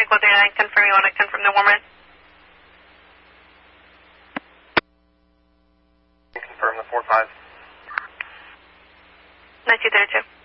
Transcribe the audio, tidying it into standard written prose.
Echo 39, confirm you want to confirm the warm-in. Confirm the 45. 9232.